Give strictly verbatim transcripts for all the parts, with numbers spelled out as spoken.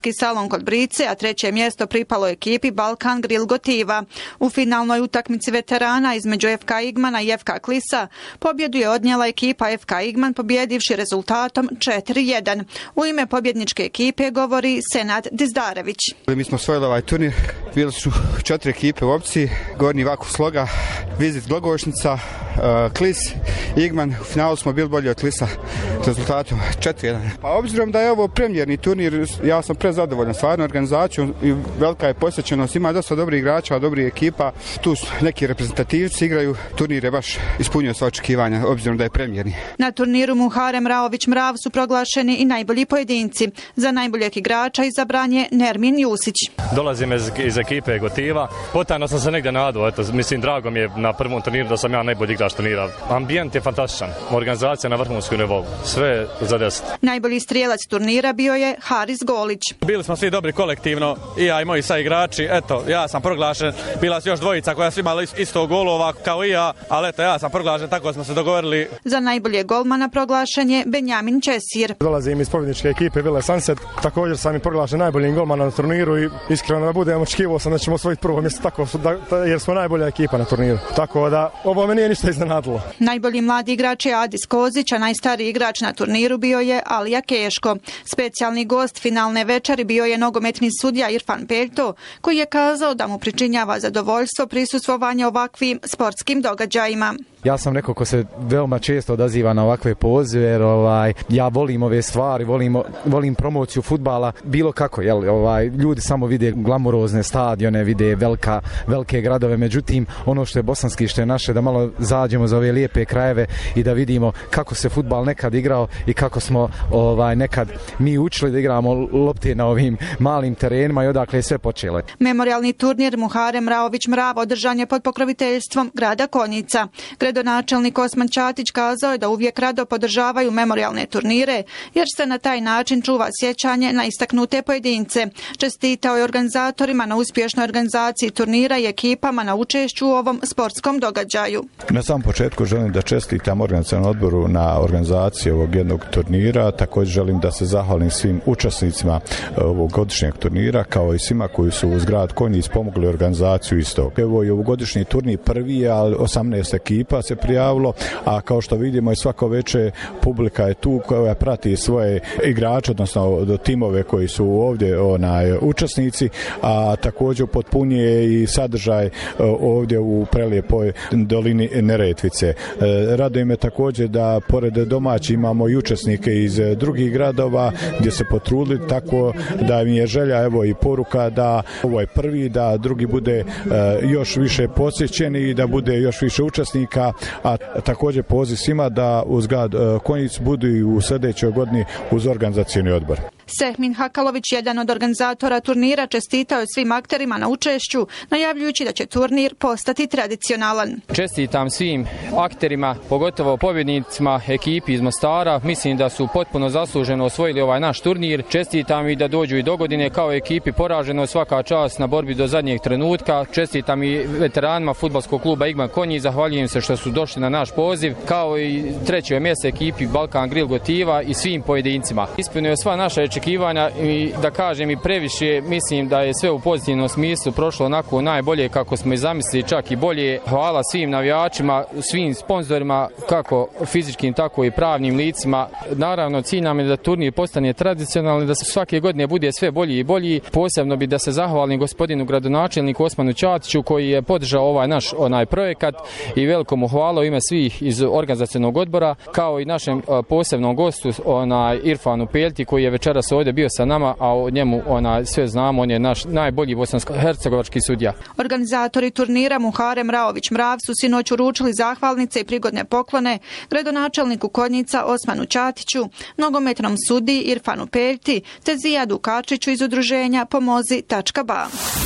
salon kod Brice, a treće mjesto pripalo ekipi Balkan Grill Gotiva. U finalnoj utakmici veterana između F K Igmana i F K Klisa pobjedu je odnijela ekipa F K Igman pobjedivši rezultatom četiri jedan. U ime pobjedničke ekipe govori Senad Dizdarević. Mi smo osvojili ovaj turnir, bili su četiri ekipe u opciji, Gornji Vakuf Sloga, Vizit Glogošnica, uh, Klis, Igman. U finalu smo bili bolji od Klisa rezultatom četiri jedan. Pa obzirom da je ovo premijerni turnir, ja sam prezadovoljan stvarno organizacijom i velika je posjećenost, ima dosta dobrih igrača, dobrih ekipa, tu su neki reprezentativci igraju, turnir je baš ispunio sva očekivanja obzirom da je premijerni. Na turniru Muharem Raović Mrav su proglašeni i najbolji pojedinci. Za najboljeg igrača izabran je Nermin Jusić. Dolazim iz, iz ekipe Gotiva, potajno sam se negdje nadao, eto, mislim drago mi je na prvom turniru da sam ja najbolji igrač turnira. Ambijent je fantastičan, organizacija na vrhunskom nivou, sve za deset. Najbolji strijelac turnira bio je Haris Golić. Bili smo svi dobri kolektivno, i ja i moji saigrači, eto, ja sam proglašen, bila su još dvojica koja su imala isto golova kao i ja, ali eto, ja sam proglašen, tako smo se dogovorili. Za najbolje golmana proglašen je Benjamin Česir. Dolazim iz pobjedničke ekipe Vile Sunset, također sam i proglašen najboljim golmanom na turniru i iskreno da budem očekivao sam da ćemo osvojiti prvo mjesto, tako da, jer smo najbolja ekipa na turniru. Tako da ovo me nije ništa iznenadilo. Najbolji mladi igrač je Adis Kozić, a najstariji igrač na turniru bio je Alija Keško. Specijalni gost finalne večeri bio je nogometni sudija Irfan Peljto, koji je kazao da mu pričinjava zadovoljstvo prisustvovanja ovakvim sportskim događajima. Ja sam neko ko se veoma često odaziva na ovakve pozive, jer ovaj, ja volim ove stvari, volim, volim promociju fudbala, bilo kako, jel, ovaj, ljudi samo vide glamurozne stadione, vide velika, velike gradove, međutim, ono što je bosanski, što je naše, da malo zađemo za ove lijepe krajeve i da vidimo kako se fudbal nekad igrao i kako smo ovaj, nekad mi učili da igramo lopte na ovim malim terenima i odakle je sve počelo. Memorijalni turnir Muharem Raović Mrav održan je pod pokroviteljstvom grada Konjica. Gradonačelnik Osman Čatić kazao je da uvijek rado podržavaju memorijalne turnire, jer se na taj način čuva sjećanje na istaknute pojedince. Čestitao je organizatorima na uspješnoj organizaciji turnira i ekipama na učešću u ovom sportskom događaju. Na samom početku želim da čestitam organizacionom odboru na organizaciji ovog jednog turnira. Također želim da se zahvalim svim učesnicima ovog godišnjeg turnira, kao i svima koji su uz grad Konjic pomogli organizaciju istog. Evo je ovogodišnji turnir prvi, ali osamnaest ekipa se prijavilo, a kao što vidimo i svako veće publika je tu koja prati svoje igrače, odnosno do timove koji su ovdje onaj učesnici, a također potpunije i sadržaj ovdje u prelijepoj dolini Neretvice. Raduje me također da pored domaći imamo i učesnike iz drugih gradova gdje se potrudili, tako da mi je želja, evo i poruka da ovo je prvi, da drugi bude još više posjećeni i da bude još više učesnika, a također poziv svima da uz grad Konjic budu i u sljedećoj godini uz organizacioni odbor. Sehmin Hakalović, jedan od organizatora turnira, čestitao je svim akterima na učešću, najavljujući da će turnir postati tradicionalan. Čestitam svim akterima, pogotovo pobjednicima ekipi iz Mostara. Mislim da su potpuno zasluženo osvojili ovaj naš turnir. Čestitam i da dođu i do godine kao ekipi poraženo, svaka čast na borbi do zadnjeg trenutka. Čestitam i veteranima fudbalskog kluba Igman Konjic, zahvaljujem se što su došli na naš poziv, kao i trećoj mjesto ekipi Balkan Grill Gotiva i svim pojedincima. Ispunio sva naša očekivanja i da kažem i previše, mislim da je sve u pozitivnom smislu prošlo onako najbolje kako smo i zamislili, čak i bolje. Hvala svim navijačima, svim sponzorima, kako fizičkim tako i pravnim licima. Naravno, cilj nam je da turnir postane tradicionalni, da se svake godine bude sve bolji i bolji. Posebno bi da se zahvalim gospodinu gradonačelniku Osmanu Čatiću koji je podržao ovaj naš onaj projekat i veliko mu hvala u ime svih iz organizacionog odbora, kao i našem posebnom gostu onaj Irfanu Peljti koji je večeras ovdje bio sa nama, a o njemu ona sve znamo, on je naš najbolji bosansko-hercegovački sudija. Organizatori turnira Muharem Raović Mrav su sinoć uručili zahvalnice i prigodne poklone gradonačelniku Konjica Osmanu Čatiću, nogometnom sudiji Irfanu Peljti te Zijadu Kačiću iz udruženja Pomozi tačka ba.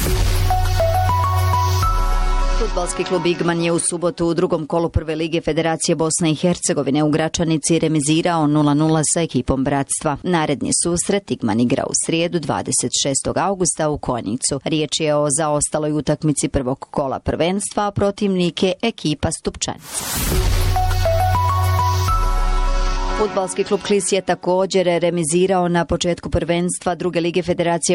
Fudbalski klub Igman je u subotu u drugom kolu prve lige Federacije Bosne i Hercegovine u Gračanici remizirao nula nula sa ekipom Bratstva. Naredni susret Igman igra u srijedu dvadeset šestog augusta u Konjicu. Riječ je o zaostaloj utakmici prvog kola prvenstva, a protivnik je ekipa Stupčanica. Fudbalski klub Klis je također remizirao na početku prvenstva druge lige Federacije